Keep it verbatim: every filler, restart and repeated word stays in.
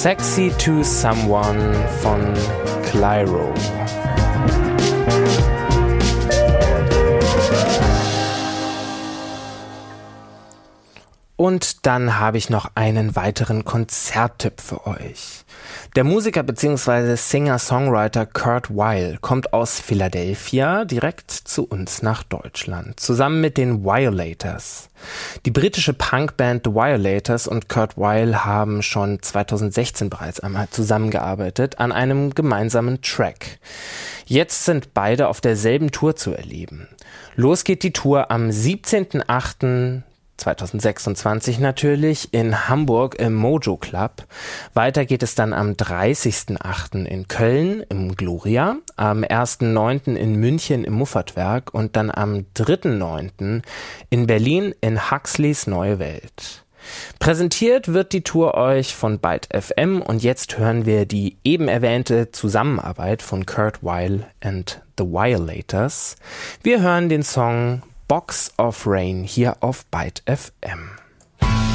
Sexy to Someone von Clyro. Und dann habe ich noch einen weiteren Konzerttipp für euch. Der Musiker bzw. Singer-Songwriter Kurt Weill kommt aus Philadelphia direkt zu uns nach Deutschland, zusammen mit den Violators. Die britische Punkband The Violators und Kurt Weill haben schon zweitausendsechzehn bereits einmal zusammengearbeitet an einem gemeinsamen Track. Jetzt sind beide auf derselben Tour zu erleben. Los geht die Tour am siebzehnten achten zweitausendsechsundzwanzig natürlich in Hamburg im Mojo Club. Weiter geht es dann am dreißigsten achten in Köln im Gloria, am ersten neunten in München im Muffatwerk und dann am dritten neunten in Berlin in Huxleys Neue Welt. Präsentiert wird die Tour euch von Byte F M und jetzt hören wir die eben erwähnte Zusammenarbeit von Kurt Weill and The Violators. Wir hören den Song Box of Rain hier auf Byte F M.